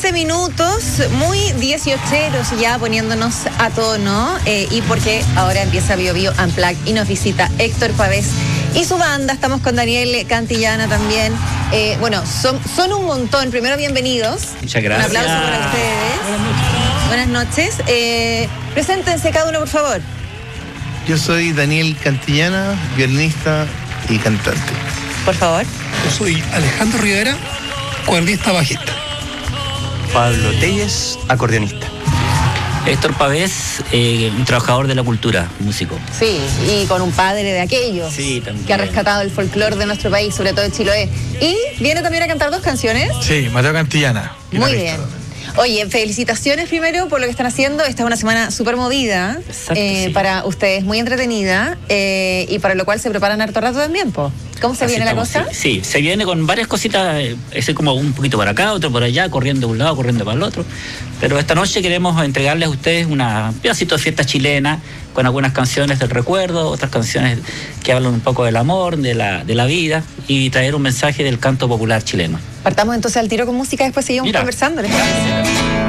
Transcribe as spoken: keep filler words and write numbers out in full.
quince minutos, muy dieciocheros ya, poniéndonos a tono, eh, y porque ahora empieza Bio Bio Unplugged y nos visita Héctor Pavés y su banda. Estamos con Daniel Cantillana también. Eh, bueno, son, son un montón. Primero, bienvenidos. Muchas gracias. Un aplauso para ustedes. Buenas noches. Buenas noches. Eh, preséntense cada uno, por favor. Yo soy Daniel Cantillana, violinista y cantante. Por favor. Yo soy Alejandro Rivera, cuerdista bajista. Pablo Telles, acordeonista. Héctor Pavés, eh, un trabajador de la cultura, músico. Sí, y con un padre de aquellos. Sí, también. Que ha rescatado el folclore de nuestro país, sobre todo de Chiloé. Y viene también a cantar dos canciones. Sí, Mateo Cantillana. Muy bien. Oye, felicitaciones primero por lo que están haciendo. Esta es una semana súper movida. Exacto, eh, sí. Para ustedes, muy entretenida, eh, y para lo cual se preparan harto rato también, po. ¿Cómo se Así viene la estamos, cosa? Sí, sí, se viene con varias cositas, eh, ese como un poquito para acá, otro por allá, corriendo de un lado, corriendo para el otro. Pero esta noche queremos entregarles a ustedes una un pedacito de fiesta chilena, con algunas canciones del recuerdo, otras canciones que hablan un poco del amor, de la, de la vida, y traer un mensaje del canto popular chileno. Partamos entonces al tiro con música, después seguimos Mira. conversando. ¿Les parece?